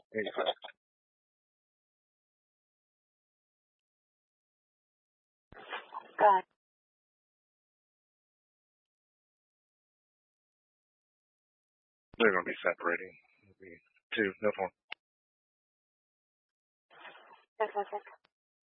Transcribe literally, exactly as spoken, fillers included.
eighty-five. God. They're going to be separating. It'll be two, no more. Specific.